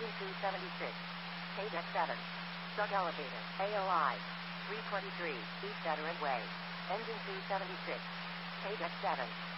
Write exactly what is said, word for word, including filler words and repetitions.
Engine two seventy-six. K deck seven. Sug elevator. A O I. three twenty-three. East Veteran Way. Engine two seventy-six. K deck seven.